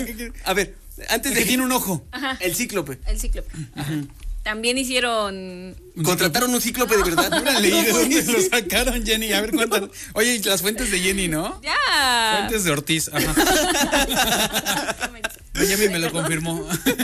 A ver, antes de Que tiene un ojo. Ajá. el cíclope. El cíclope. Ajá. También hicieron... ¿Contrataron un cíclope de verdad? No la leí, ¿de dónde lo sacaron, Jenny? A ver, cuéntanos. Oye, y las fuentes de Jenny, ¿no? ¡Ya! Fuentes de Ortiz, ajá. Jenny me lo confirmó.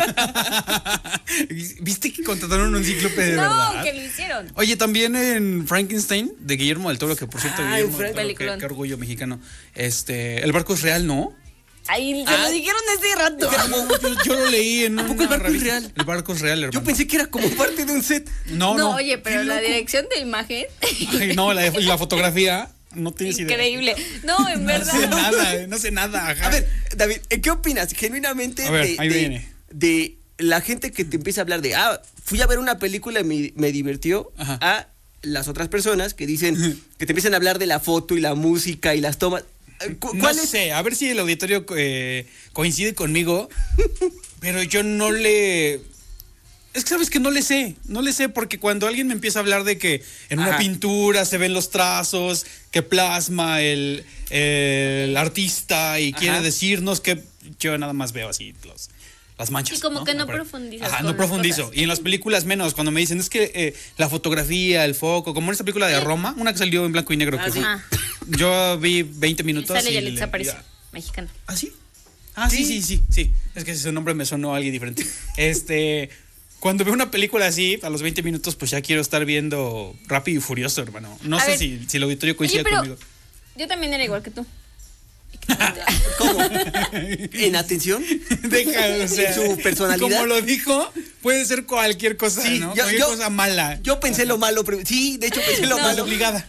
¿Viste que contrataron un cíclope de verdad? No, que lo hicieron. Oye, también en Frankenstein, de Guillermo del Toro, que por cierto, Ah, Guillermo del Toro, Peliculón. qué orgullo mexicano. El barco es real, ¿no? Ahí se lo dijeron hace rato. Yo lo leí en ¿A poco el barco es revista. real? El barco es real, hermano. Yo pensé que era como parte de un set. No. Oye, pero Qué la loco. dirección de imagen... Ay, no, la fotografía, no tienes idea. Increíble. No, en No sé verdad. nada, no sé nada. Ajá. A ver, David, ¿qué opinas genuinamente A ver, ahí viene. de la gente que te empieza a hablar de, fui a ver una película y me divirtió, Ajá. a las otras personas que dicen, que te empiezan a hablar de la foto y la música y las tomas? No ¿Cuál es? sé, a ver si el auditorio coincide conmigo, pero yo no le... Es que sabes que no le sé porque cuando alguien me empieza a hablar de que en una Ajá. pintura se ven los trazos, que plasma el artista y quiere Ajá. decirnos que yo nada más veo así las manchas. Y como que no Pero- profundizas Ajá, con no las profundizo. cosas. Y en las películas menos, cuando me dicen, es que la fotografía, el foco, como en esta película de Roma, una que salió en blanco y negro. Ah, que sí. fue- Ajá. Yo vi 20 minutos. Sale y Yalitza Aparicio, ya. mexicano. ¿Ah, sí? Ah, sí. Es que ese nombre me sonó a alguien diferente. Cuando veo una película así, a los 20 minutos, pues ya quiero estar viendo Rápido y Furioso, hermano. No A sé ver. si el auditorio coincide Oye, pero conmigo. yo también era igual que tú. ¿Cómo? ¿En atención? Deja, o sea, ¿Su personalidad? Como lo dijo, puede ser cualquier cosa, Sí, ¿no? yo- Cualquier yo- cosa mala. Yo pensé lo malo, sí, de hecho pensé lo Más malo. obligada.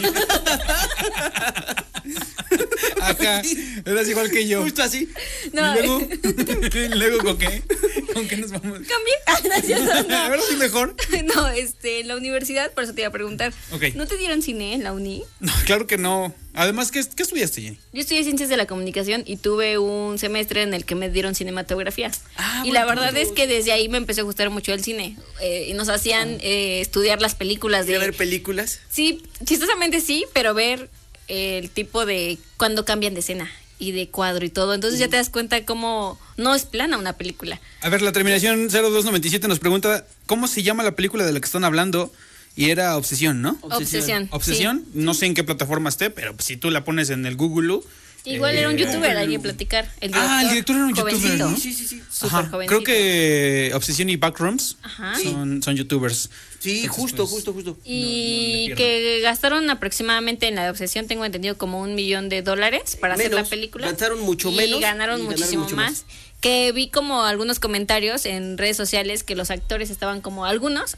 Acá, eras igual que yo. Justo así. No, ¿Y luego? ¿Y luego con qué? ¿Con qué nos vamos? cambié. No, es cierto, no. A ver si mejor. No, en la universidad, por eso te iba a preguntar. Ok. ¿No te dieron cine en la uni? No, claro que no. Además, ¿qué estudiaste, Jenny? Yo estudié Ciencias de la Comunicación y tuve un semestre en el que me dieron cinematografía. Y la verdad es que desde ahí me empezó a gustar mucho el cine. Y nos hacían estudiar las películas ¿De de... ver películas? Sí, chistosamente sí, pero ver el tipo de... cuando cambian de escena y de cuadro y todo. Entonces ya te das cuenta cómo no es plana una película. A ver, la terminación 0297 nos pregunta ¿cómo se llama la película de la que están hablando? Y era Obsesión, ¿no? Obsesión. ¿Obsesión? Sí. No sé en qué plataforma esté, pero si tú la pones en el Google... Igual era un youtuber, hay que platicar. El director era un jovencito. youtuber, ¿no? Sí. Súper Ajá, jovencito. creo que Obsesión y Backrooms Ajá. son youtubers. Sí, Entonces, justo. Y No le pierdo. que gastaron aproximadamente en la de Obsesión, tengo entendido, como $1 millón para hacer la Menos, película. lanzaron mucho y menos Ganaron y muchísimo mucho más. Que vi como algunos comentarios en redes sociales que los actores estaban como algunos...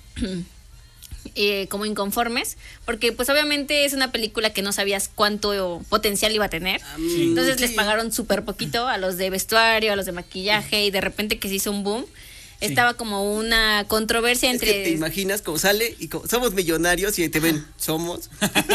como inconformes, porque pues obviamente es una película que no sabías cuánto potencial iba a tener. Entonces les pagaron súper poquito a los de vestuario, a los de maquillaje, y de repente que se hizo un boom. Estaba como una controversia Es entre... que te imaginas cómo sale y como somos millonarios y te ven, somos.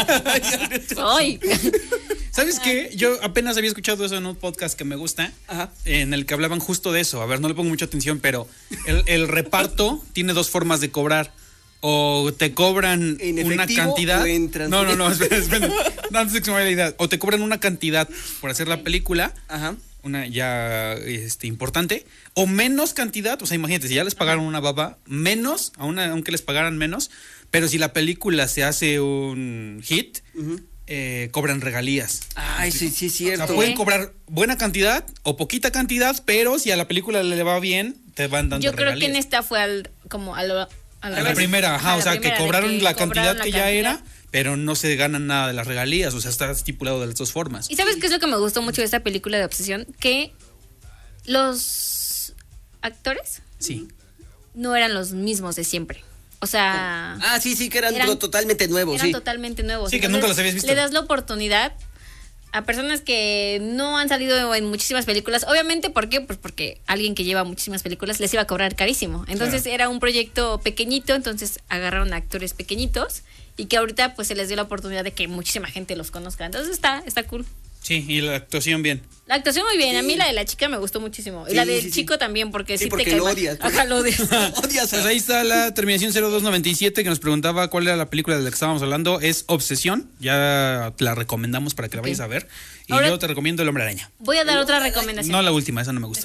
¡Ay! ¿Sabes qué? Yo apenas había escuchado eso en un podcast que me gusta, Ajá. en el que hablaban justo de eso. A ver, no le pongo mucha atención, pero el reparto tiene dos formas de cobrar. O te cobran ¿En una efectivo cantidad. o en No, espera. No, antes de que se me vaya la idea. O te cobran una cantidad por hacer la película, Ajá. una ya importante, o menos cantidad. O sea, imagínate, si ya les pagaron una baba, menos, aunque les pagaran menos, pero si la película se hace un hit, cobran regalías. Ay, sí, es O cierto. sea, pueden cobrar buena cantidad o poquita cantidad, pero si a la película le va bien, te van dando Yo creo regalías. que en esta fue al A la revés. primera, A o la sea, primera, que de cobraron la cantidad cobraron la que ya cantidad. era, pero no se ganan nada de las regalías, o sea, está estipulado de las dos formas. ¿Y sabes qué es lo que me gustó mucho de esta película de Obsesión? Que los actores Sí. no eran los mismos de siempre. O sea... Ah, sí, que eran Eran- totalmente nuevos, eran sí. totalmente nuevos. Sí, que nunca los habías visto. Le das la oportunidad a personas que no han salido en muchísimas películas. Obviamente, ¿por qué? Pues porque alguien que lleva muchísimas películas les iba a cobrar carísimo. Entonces era un proyecto pequeñito, entonces agarraron a actores pequeñitos y que ahorita pues se les dio la oportunidad de que muchísima gente los conozca. Entonces está cool. Sí, y la actuación bien. La actuación muy bien. Sí. A mí la de la chica me gustó muchísimo. Y Sí, la del sí, sí. chico también, porque Sí, sí, porque te cae lo mal. odias. Ajá, lo odias. Odias a- Pues ahí está la terminación 0297 que nos preguntaba cuál era la película de la que estábamos hablando. Es Obsesión. Ya te la recomendamos para que la vayas a ver. Y Ahora- yo te recomiendo El Hombre Araña. Voy a dar otra recomendación. No la última, esa no me gusta.